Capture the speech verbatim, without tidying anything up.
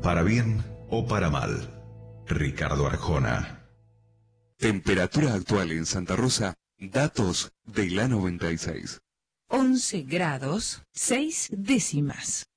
para bien o para mal. Ricardo Arjona. Temperatura actual en Santa Rosa, datos de la noventa y seis. once grados, seis décimas.